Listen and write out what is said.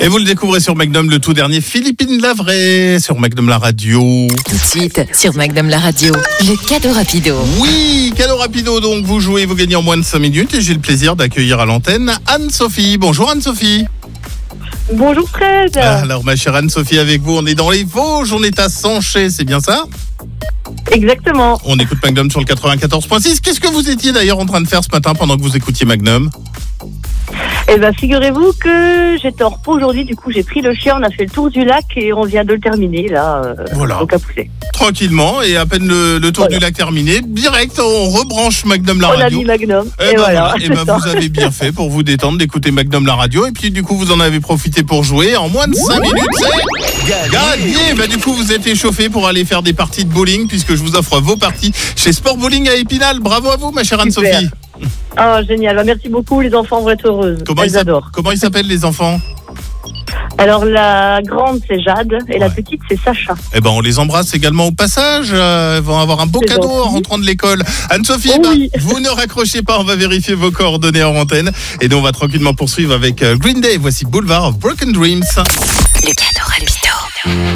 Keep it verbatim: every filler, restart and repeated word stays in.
Et vous le découvrez sur Magnum, le tout dernier Philippine Lavray sur Magnum la radio. Tout de suite sur Magnum la radio, le cadeau rapido. Oui, cadeau rapido, donc vous jouez, vous gagnez en moins de cinq minutes et j'ai le plaisir d'accueillir à l'antenne Anne-Sophie. Bonjour Anne-Sophie. Bonjour Fred. Alors ma chère Anne-Sophie, avec vous, on est dans les Vosges, on est à Sanché, c'est bien ça ? Exactement. On écoute Magnum sur le quatre-vingt-quatorze point six. Qu'est-ce que vous étiez d'ailleurs en train de faire ce matin pendant que vous écoutiez Magnum ? Eh bien, figurez-vous que j'étais en repos aujourd'hui, du coup j'ai pris le chien, on a fait le tour du lac et on vient de le terminer là, euh, Voilà. donc à pousser. Tranquillement, et à peine le, le tour Voilà. du lac terminé, direct on rebranche Magnum la On radio. a mis Magnum, Eh et, ben voilà. voilà. Eh ben vous avez bien fait pour vous détendre d'écouter Magnum la radio, et puis du coup vous en avez profité pour jouer. En moins de cinq minutes, c'est gagné. Bah du coup vous êtes échauffé pour aller faire des parties de bowling, puisque je vous offre vos parties chez Sport Bowling à Épinal. Bravo à vous ma chère Super. Anne-Sophie. Ah, génial, bah, merci beaucoup, les enfants vont être heureuses. Comment Elles ils, s'app- adorent. comment ils s'appellent les enfants ? Alors la grande c'est Jade et la Ouais. petite c'est Sacha. Eh ben on les embrasse également au passage. Euh, ils vont avoir un beau C'est cadeau gentil. en rentrant de l'école. Anne-Sophie, Oh bah, oui. vous ne raccrochez pas, on va vérifier vos coordonnées en antenne. Et nous on va tranquillement poursuivre avec euh, Green Day. Voici Boulevard of Broken Dreams. Le cadeau rapido.